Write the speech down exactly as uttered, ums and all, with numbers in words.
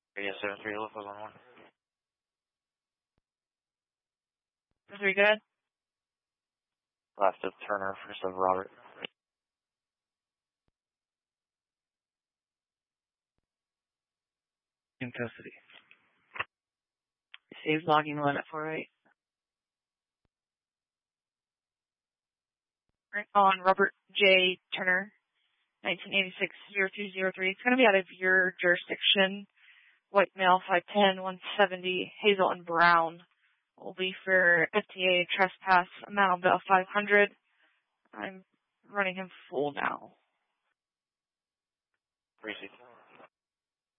Radio seven three, Alpha one one. Three good? Last of Turner, first of Robert. In custody. Save logging one at four eight. Right on Robert J. Turner, nineteen eighty-six oh two oh three. It's going to be out of your jurisdiction. White male, five ten, one seventy, Hazel and Brown. Will be for F T A trespass, amount of five hundred. I'm running him full now. Receipt.